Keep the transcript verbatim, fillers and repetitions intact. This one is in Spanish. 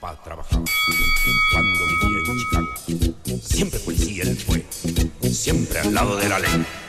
papá trabajaba cuando vivía en Chicago. Siempre policía él fue, siempre al lado de la ley.